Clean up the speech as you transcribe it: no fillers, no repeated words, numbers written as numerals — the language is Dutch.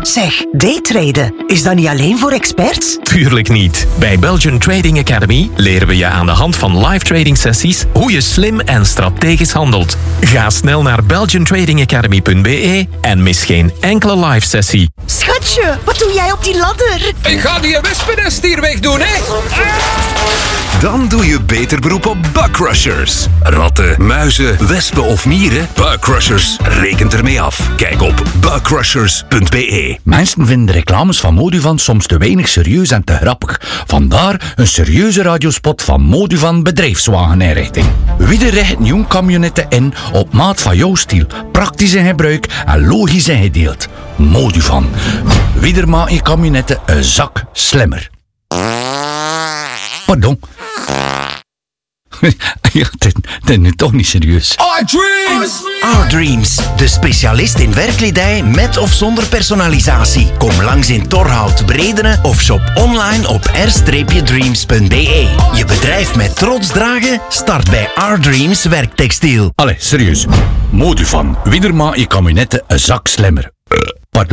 Zeg, daytraden, is dat niet alleen voor experts? Tuurlijk niet. Bij Belgian Trading Academy leren we je aan de hand van live trading sessies hoe je slim en strategisch handelt. Ga snel naar belgiantradingacademy.be en mis geen enkele live sessie. Schatje, wat doe jij op die ladder? Ik ga die wespennest hier wegdoen, hè? Dan doe je beter beroep op bugcrushers. Ratten, muizen, wespen of mieren? Bugcrushers rekent ermee af. Kijk op bugcrushers.be. Mensen vinden reclames van Moduvan soms te weinig serieus en te grappig. Vandaar een serieuze radiospot van Moduvan bedrijfswageninrichting. Wie richt nieuw camionetten in op maat van jouw stijl, praktisch in gebruik en logisch ingedeeld. Moduvan. Wie maakt je camionetten een zak slimmer. Pardon. Ja, dit is nu toch niet serieus. R-Dreams, de specialist in werkkledij met of zonder personalisatie. Kom langs in Torhout, Bredene of shop online op r-dreams.be. Je bedrijf met trots dragen? Start bij R-Dreams Werktextiel. Allee, serieus. Moduvan. Wie maakt je camionetten een zak slimmer.